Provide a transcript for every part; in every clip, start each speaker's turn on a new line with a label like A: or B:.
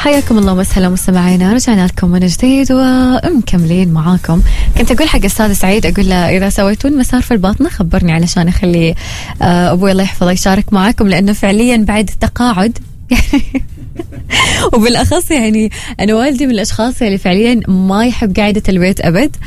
A: حياكم الله وسهلا مستمعينا، رجعنا لكم من جديد ومكملين معاكم. كنت أقول حق أستاذ سعيد، أقول له إذا سويتون مسار في الباطنة خبرني علشان أخلي أبوي الله يحفظه يشارك معاكم، لأنه فعليا بعد التقاعد وبالأخص يعني أنا والدي من الأشخاص اللي فعليا ما يحب قاعدة البيت أبد،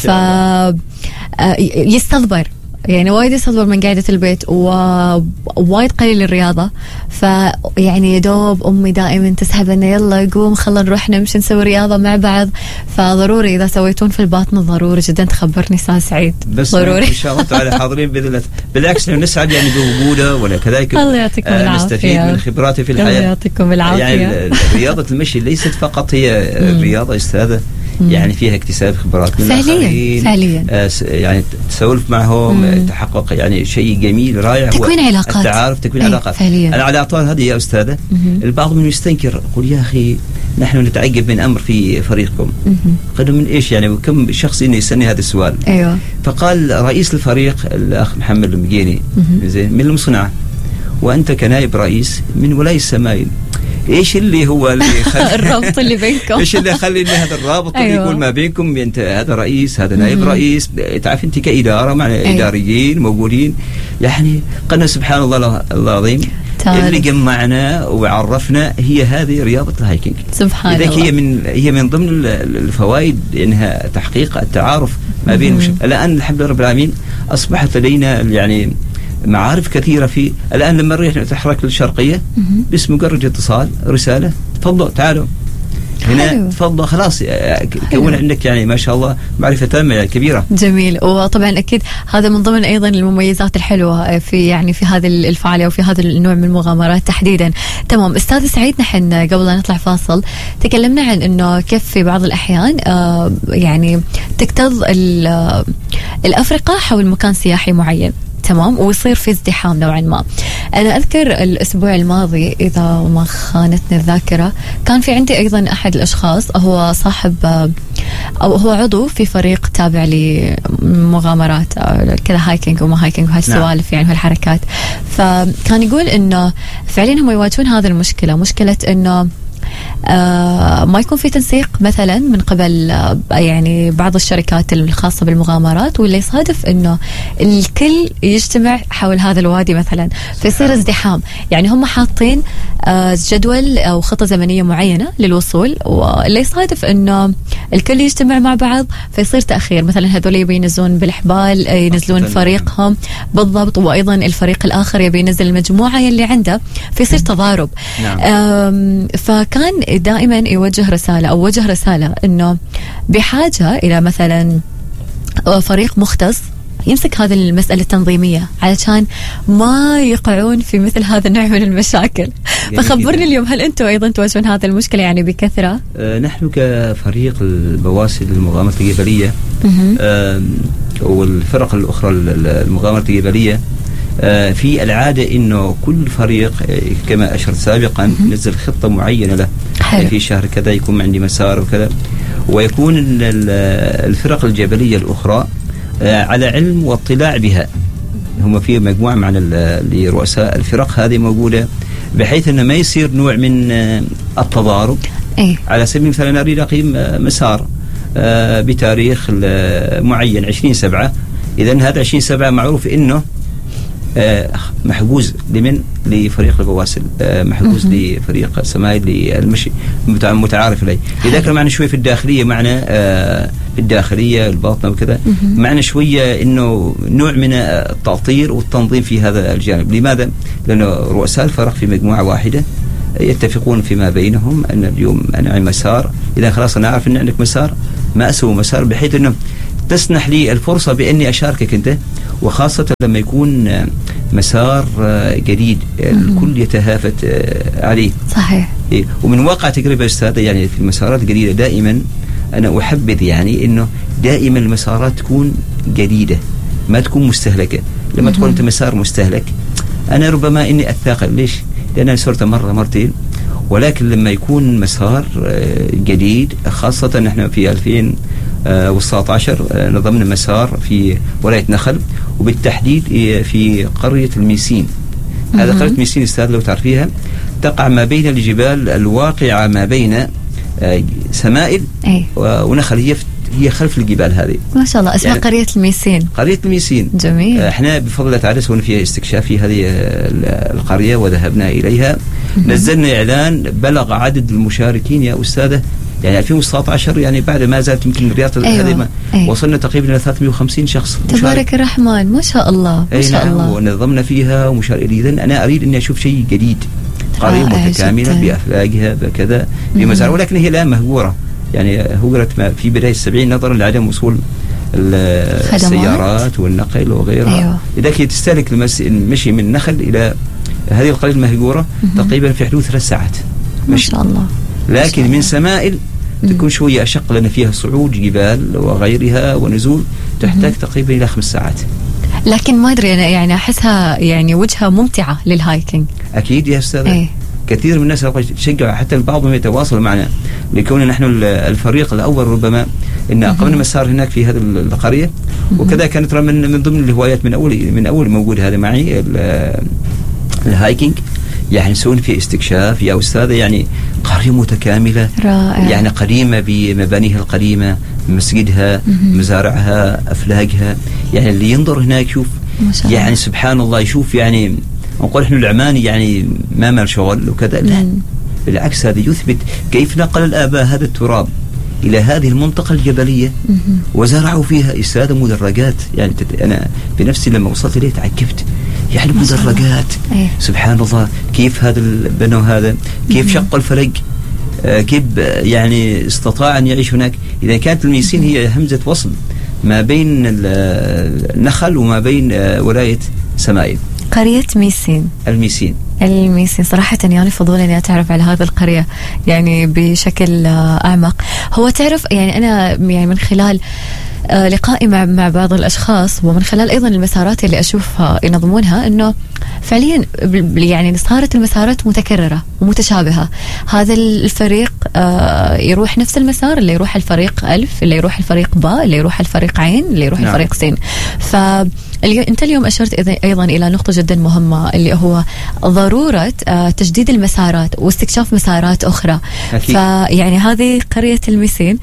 A: يستضبر يعني وايد يستضبر من قاعدة البيت ووايد قليل الرياضة. فيعني يدوب أمي دائما تسحبنا يلا قوم خلنا نروح نمشي نسوي رياضة مع بعض. فضروري إذا سويتون في الباطن ضروري جدا تخبرني أستاذ سعيد،
B: بس
A: ضروري
B: إن شاء الله تعالى حاضرين بإذن الله. بالعكس نسعد يعني بوجوده ولا كذلك.
A: الله يعطيكم العافية.
B: نستفيد من خبراته في الحياة.
A: الله يعطيكم العافية.
B: يعني رياضة المشي ليست فقط هي رياضة أستاذة، يعني فيها اكتساب خبرات من الآخرين
A: فعليا
B: يعني تسولف معهم، تحقق يعني شيء جميل رائع،
A: تكوين علاقات،
B: التعارف، تكوين علاقات. أنا على أعطال هذه يا أستاذة البعض منهم يستنكر، يقول يا أخي نحن نتعجب من أمر في فريقكم. قالوا من إيش يعني، وكم شخص يسألني هذا السؤال.
A: أيوة. فقال
B: رئيس الفريق الأخ محمد المجيني زين من المصنعة، وأنت كنائب رئيس من ولاية السمايل، ايش اللي هو اللي
A: الرابط اللي بينكم؟
B: ايش اللي يخلي هذا الرابط
A: أيوة.
B: اللي يقول ما بينكم، انت هذا رئيس هذا نائب رئيس، تعرف انت كإدارة مع
A: أيوة.
B: اداريين موجودين. يعني قلنا سبحان الله العظيم اللي جمعنا وعرفنا هي هذه رياضة الهايكينج.
A: سبحان
B: الله. هي من ضمن الفوائد انها تحقيق التعارف ما بين الان الحمد لله رب العالمين اصبحت لدينا يعني معارف كثيرة في الآن. لما نريد نتحرك للشرقية بس مجرد اتصال رسالة تفضلوا تعالوا هنا تفضل خلاص كون عندك يعني ما شاء الله معرفة تامة كبيرة.
A: جميل. وطبعا أكيد هذا من ضمن أيضا المميزات الحلوة في يعني في هذه الفعالية وفي هذا النوع من المغامرات تحديدا. تمام أستاذ سعيد، نحن قبل لا نطلع فاصل تكلمنا عن إنه كيف في بعض الأحيان يعني تكتظ الأفرقة حول مكان سياحي معين، تمام، ويصير في ازدحام نوعا ما. أنا أذكر الأسبوع الماضي إذا ما خانتني الذاكرة كان في عندي أيضا أحد الأشخاص هو صاحب أو هو عضو في فريق تابع لمغامرات كذا هايكينج وما هايكينج وهالسوالف يعني وهالحركات. فكان يقول إنه فعليا هم يواجهون هذه المشكلة، مشكلة إنه ما يكون في تنسيق مثلا من قبل يعني بعض الشركات الخاصة بالمغامرات، واللي يصادف انه الكل يجتمع حول هذا الوادي مثلا فيصير ازدحام. يعني هم حاطين جدول او خطة زمنية معينة للوصول، واللي يصادف انه الكل يجتمع مع بعض فيصير تأخير. مثلا هذول يبي ينزلون بالحبال ينزلون فريقهم بالضبط، وايضا الفريق الاخر يبي ينزل المجموعة يلي عنده فيصير تضارب. فكان دائما يوجه رسالة أو وجه رسالة إنه بحاجة إلى مثلا فريق مختص يمسك هذه المسألة التنظيمية علشان ما يقعون في مثل هذا النوع من المشاكل. فخبرني اليوم، هل أنتم أيضا تواجهون هذه المشكلة يعني بكثرة؟
B: نحن كفريق البواسل المغامرة الجبلية والفرق الأخرى المغامرة الجبلية في العادة إنه كل فريق كما أشرت سابقا نزل خطة معينة له. يعني في شهر كذا يكون عندي مسار وكذا، ويكون الفرق الجبلية الأخرى على علم واطلاع بها. هم في مجموعة مع رؤساء الفرق هذه موجودة، بحيث أنه ما يصير نوع من التضارب. على سبيل المثال أنا أريد أقيم مسار بتاريخ معين 20/7، إذن هذا 20/7 معروف إنه محجوز لفريق البواسل، محجوز لفريق سمايل للمشي متعارف عليه. لذلك معنا شوي في الداخلية، معنا في الداخلية الباطنة وكذا معنا شوية إنه نوع من التأطير والتنظيم في هذا الجانب. لماذا؟ لأنه رؤساء الفرق في مجموعة واحدة يتفقون فيما بينهم أن اليوم أنا مسار، إذا خلاص أنا أعرف أن عندك مسار ما أسوي مسار، بحيث أنه تسنح لي الفرصة بأني أشاركك أنت، وخاصة لما يكون مسار جديد الكل يتهافت عليه.
A: صحيح.
B: ومن واقع تجربة أستاذ يعني في المسارات الجديدة دائما أنا أحبذ يعني إنه دائما المسارات تكون جديدة ما تكون مستهلكة. لما تقول أنت مسار مستهلك أنا ربما إني أتثاقل. ليش؟ لأن أنا صرت مرة مرتين. ولكن لما يكون مسار جديد، خاصة نحن في 2019 نظمنا مسار في ولاية نخل، وبالتحديد في قرية الميسين. هذا قرية ميسين أستاذ لو تعرفيها تقع ما بين الجبال الواقعة ما بين سمائل ونخل، هي خلف الجبال هذه.
A: ما شاء الله. اسمها يعني قرية الميسين.
B: قرية الميسين.
A: جميل.
B: احنا بفضل الله تعالى سوينا فيها استكشاف في هذه القرية وذهبنا إليها. نزلنا إعلان بلغ عدد المشاركين يا أستاذة يعني 2019 يعني بعد ما زالت يمكن الرياض هذه وصلنا تقريبا إلى 350 شخص.
A: تبارك الرحمن ما شاء الله ما شاء الله.
B: ونظمنا فيها إذن أنا أريد أني أشوف شيء جديد، قرية متكاملة بأفلاقها بكذا بمزارع، ولكن هي لا مهجورة يعني هجرت في بداية ال70 نظرا لعدم وصول السيارات والنقل وغيرها. لذلك هي تستهلك المشي من نخل إلى هذه القرية المهجورة تقريبا في حدود 3 ساعات
A: ما شاء الله.
B: لكن من سمائل تكون شوية أشق لأن فيها صعود جبال وغيرها ونزول تحتاج تقريبا إلى 5 ساعات.
A: لكن ما أدري أنا يعني أحسها يعني وجهة ممتعة للهايكينج.
B: أكيد يا أستاذ. كثير من الناس تشجع، حتى البعض من يتواصل معنا لكون نحن الفريق الأول ربما إن أقمنا مسار هناك في هذه القرية، وكذا كانت من ضمن الهوايات من أول موجود هذا معي الهايكينج. يعني نسوي في استكشاف يا أستاذ، يعني قرية متكاملة رائع. يعني قديمة بمبانيها القديمة، مسجدها، مزارعها، أفلاقها، يعني اللي ينظر هناك يشوف يعني سبحان الله، يشوف يعني نقول احنا العماني يعني ما مال شغل وكذا، لا بالعكس هذا يثبت كيف نقل الآباء هذا التراب إلى هذه المنطقة الجبلية وزرعوا فيها إستاذ مدرجات. يعني أنا بنفسي لما وصلت إليه تعجبت، يعني مدرجات سبحان الله، كيف هذا بنوا هذا، كيف شقوا الفلق، كيف يعني استطاع أن يعيش هناك. إذا كانت الميسين هي همزة وصل ما بين النخل وما بين ولاية سمائل.
A: قرية ميسين. الميسين صراحة يعني فضول أني أتعرف على هذه القرية يعني بشكل أعمق. هو تعرف يعني أنا يعني من خلال لقائي مع بعض الأشخاص ومن خلال أيضا المسارات اللي أشوفها ينظمونها أنه فعليا يعني صارت المسارات متكررة ومتشابهة. هذا الفريق يروح نفس المسار، اللي يروح الفريق ألف، اللي يروح الفريق باء، اللي يروح الفريق عين، اللي يروح الفريق سين. أنت اليوم أشرت أيضا إلى نقطة جدا مهمة اللي هو ضرورة تجديد المسارات واستكشاف مسارات أخرى. فيعني هذه قرية الميسين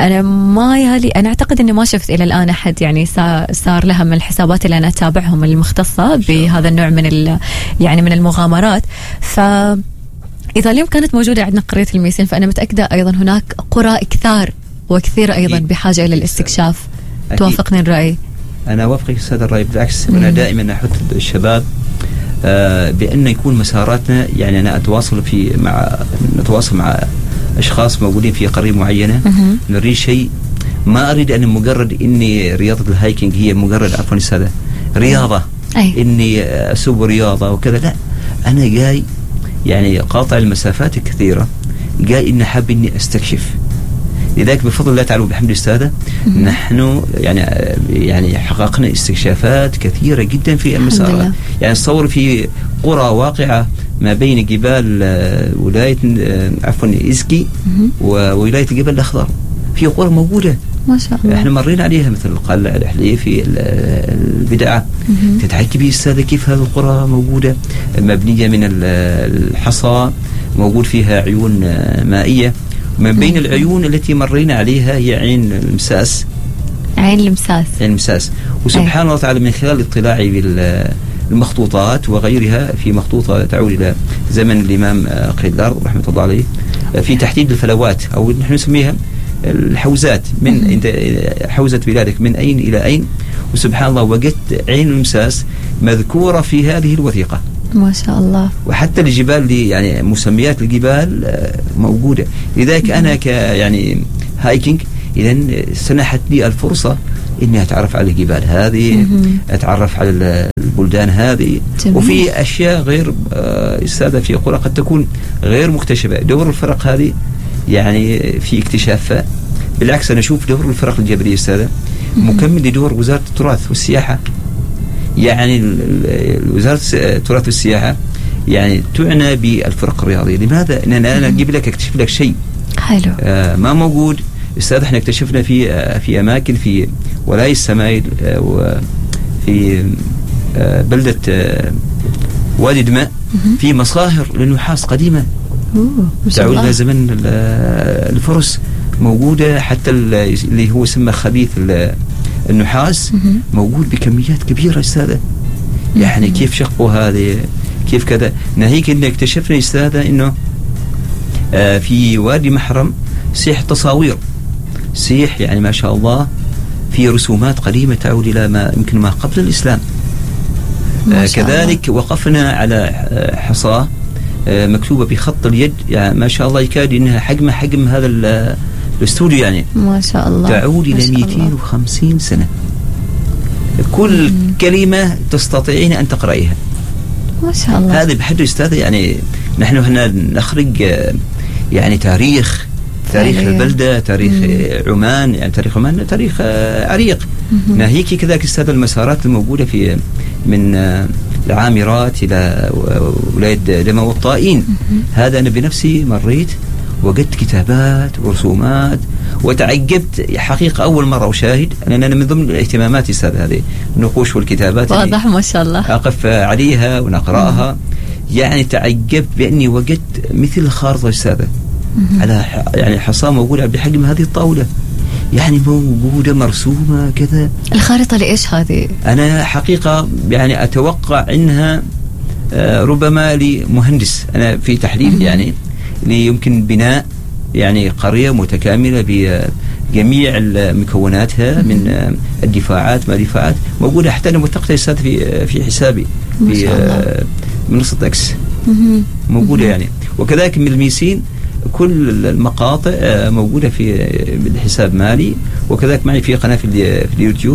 A: أنا أعتقد أني ما شفت إلى الآن أحد يعني صار لها من الحسابات اللي أنا أتابعهم المختصة بهذا النوع من المغامرات. فإذا اليوم كانت موجودة عندنا قرية الميسين، فأنا متأكدة أيضا هناك قرى كثيرة أيضا بحاجة إلى الاستكشاف. توافقني الرأي؟
B: أنا أوافقك أستاذ الرأي، بالعكس أنا دائما أحث الشباب بأن يكون مساراتنا، يعني أنا نتواصل مع أشخاص موجودين في قرية معينة، نريد شيء. ما أريد أن مجرد إني رياضة الهايكينج هي مجرد عفوا أستاذ رياضة إني أسوي رياضة وكذا، لا، أنا جاي يعني قاطع المسافات الكثيرة، جاي إني حاب إني أستكشف. لذلك بفضل الله تعالى وبحمد السادة نحن يعني حققنا استكشافات كثيرة جدا في المسارات. يعني تصور في قرى واقعة ما بين جبال ولاية إزكي وولاية الجبل الأخضر، في قرى موجودة
A: ما شاء الله
B: احنا مرينا عليها مثل القلعة الحلية في البدعة. تتعجبي السادة كيف هذه القرى موجودة مبنية من الحصى، موجود فيها عيون مائية. من بين العيون التي مرينا عليها هي عين المساس. وسبحان الله تعالى من خلال اطلاعي بالمخطوطات وغيرها، في مخطوطة تعود إلى زمن الإمام قيدار رحمة الله عليه في تحديد الفلوات، أو نحن نسميها الحوزات، من حوزة بلادك من أين إلى أين. وسبحان الله وجدت عين المساس مذكورة في هذه الوثيقة
A: ما شاء الله.
B: وحتى الجبال دي يعني مسميات الجبال موجودة. لذلك أنا يعني هايكينج إذن سنحت لي الفرصة إني أتعرف على الجبال هذه، أتعرف على البلدان هذه. جميل. وفي أشياء غير استاذة في قرى قد تكون غير مكتشفة. دور الفرق هذه يعني في اكتشافها. بالعكس أنا أشوف دور الفرق الجبلية استاذة مكمل لدور وزارة التراث والسياحة. يعني وزارة التراث والسياحة يعني تعنى بالفرق الرياضية. لماذا؟ لأن أنا أجيب لك أكتشف لك شيء
A: حلو
B: ما موجود. استاذ احنا اكتشفنا في أماكن في ولاية سمايل وفي بلدة وادي دماء في مصاهر للنحاس قديمة تعود إلى زمن الفرس موجودة، حتى اللي هو يسمى خبيث النحاس موجود بكميات كبيرة أستاذة. يعني كيف شقوا هذه، كيف كذا. ناهيك إن اكتشفنا أستاذة إنه في وادي محرم سيح تصاوير، سيح يعني ما شاء الله في رسومات قديمة تعود إلى ما يمكن ما قبل الإسلام. كذلك وقفنا على حصاة مكتوبة بخط اليد، يعني ما شاء الله يكاد إنها حجم هذا الاستوديو، يعني
A: ما شاء الله
B: تعود إلى 250 سنة. كل كلمة تستطيعين أن تقرأيها.
A: ما شاء الله.
B: هذا بحد أستاذ، يعني نحن هنا نخرج يعني تاريخ البلدة، تاريخ عمان، يعني تاريخ عمان تاريخ عريق. ناهيك كذلك أستاذ المسارات الموجودة في من العامرات إلى ولاية دمى والطائين، هذا أنا بنفسي مريت وجدت كتابات ورسومات وتعجبت حقيقة أول مرة أشاهد. أنا من ضمن اهتماماتي أستاذ هذه النقوش والكتابات،
A: واضح ما شاء الله،
B: أقف عليها ونقرأها. يعني تعجبت بأني وجدت مثل خارطة أستاذة على يعني حصاة موجودة بحجم هذه الطاولة، يعني موجودة مرسومة كذا.
A: الخارطة لإيش هذه؟
B: أنا حقيقة يعني أتوقع إنها ربما لمهندس، أنا في تحليل يعني يمكن بناء يعني قرية متكاملة بجميع مكوناتها من الدفاعات ما دفاعات موجودة. حتى أنا وثقت أستاذ في حسابي في منصة إكس موجودة يعني. وكذلك من الميسين كل المقاطع موجودة في الحساب مالي، وكذلك معي في قناة في اليوتيوب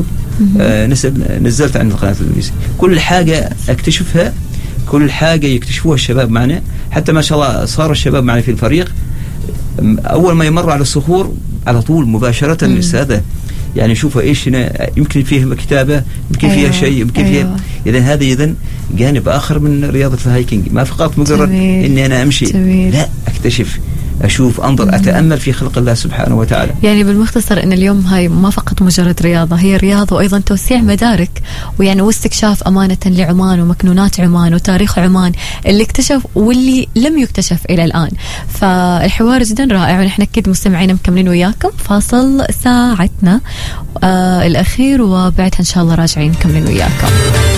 B: نزلت عن قناة الميسين. كل حاجة أكتشفها، كل حاجة يكتشفوها الشباب معنا. حتى ما شاء الله صار الشباب معنا في الفريق أول ما يمر على الصخور على طول مباشرة أستاذة يعني شوفوا إيش هنا، يمكن فيه كتابة، يمكن فيها شيء، يمكن فيها. إذن هذا جانب آخر من رياضة الهايكنج، ما فقط مجرد إني أنا أمشي، لا أكتشف، أشوف، أنظر، أتأمل في خلق الله سبحانه وتعالى.
A: يعني بالمختصر إن اليوم هاي ما فقط مجرد رياضة، هي رياضة وأيضا توسيع مدارك، ويعني واستكشاف أمانة لعمان ومكنونات عمان وتاريخ عمان اللي اكتشف واللي لم يكتشف إلى الآن. فالحوار جدا رائع، ونحن أكيد مستمعين مكملين وياكم. فاصل ساعتنا الأخير وبعدها إن شاء الله راجعين مكملين وياكم.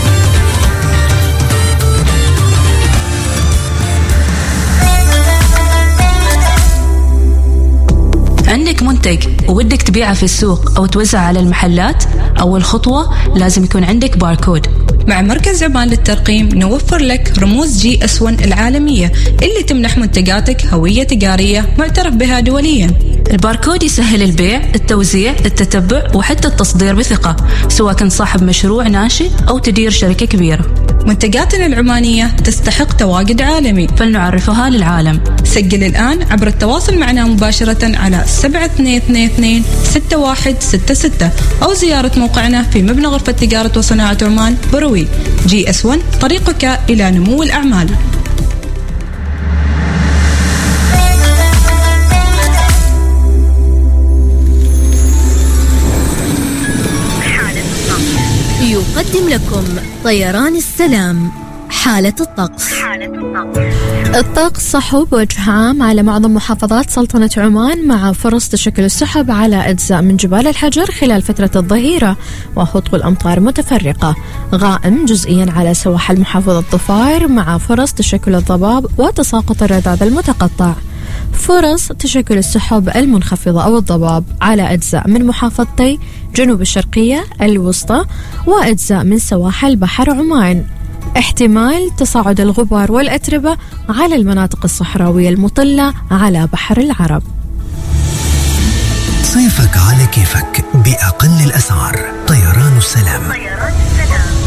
C: عندك منتج وودك تبيعه في السوق أو توزع على المحلات؟ أول خطوة لازم يكون عندك باركود.
D: مع مركز عمان للترقيم نوفر لك رموز GS1 العالمية اللي تمنح منتجاتك هوية تجارية معترف بها دوليا.
C: الباركود يسهل البيع، التوزيع، التتبع وحتى التصدير بثقة، سواء كنت صاحب مشروع ناشئ أو تدير شركة كبيرة.
D: منتجاتنا العمانية تستحق تواجد عالمي،
C: فلنعرفها للعالم.
D: سجل الآن عبر التواصل معنا مباشرة على 7222-6166 أو زيارة موقعنا في مبنى غرفة تجارة وصناعة عمان بروي. GS1 طريقك إلى نمو الأعمال.
E: يقدم لكم طيران السلام حالة الطقس. الطقس صحو بوجه عام على معظم محافظات سلطنة عمان، مع فرص تشكل السحب على أجزاء من جبال الحجر خلال فترة الظهيرة، وهطول أمطار متفرقة. غائم جزئيا على سواحل محافظة ظفار، مع فرص تشكل الضباب وتساقط الرذاذ المتقطع. فرص تشكل السحب المنخفضة أو الضباب على أجزاء من محافظتي جنوب الشرقية، الوسطى، وأجزاء من سواحل بحر عمان. احتمال تصاعد الغبار والأتربة على المناطق الصحراوية المطلة على بحر العرب.
F: صيفك على كيفك بأقل الأسعار. طيران السلام.